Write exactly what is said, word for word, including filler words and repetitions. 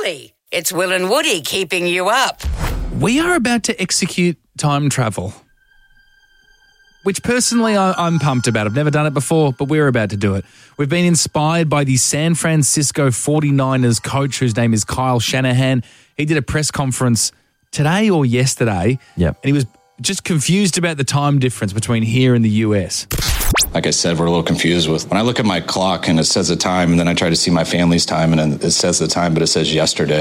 early. It's Will and Woody keeping you up. We are about to execute time travel, which personally I, I'm pumped about. I've never done it before, but we're about to do it. We've been inspired by the San Francisco forty-niners coach, whose name is Kyle Shanahan. He did a press conference today or yesterday, Yep. and he was just confused about the time difference between here and the U S. Like I said, we're a little confused with when I look at my clock and it says the time, and then I try to see my family's time and it says the time, but it says yesterday.